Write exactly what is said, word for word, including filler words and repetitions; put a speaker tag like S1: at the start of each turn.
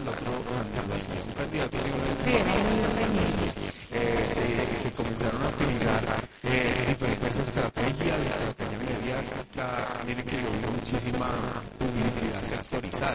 S1: el otro candidato, un candidato y uno
S2: Sí, era muy reñido.
S1: eh, se, se comenzaron a utilizar eh, diferentes estrategias, estrategia mediática, miren que yo vi muchísima publicidad sectorizada.